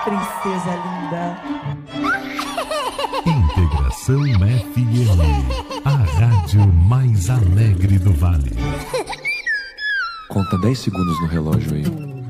princesa linda. Integração FM, a rádio mais alegre do Vale. Conta 10 segundos no relógio aí.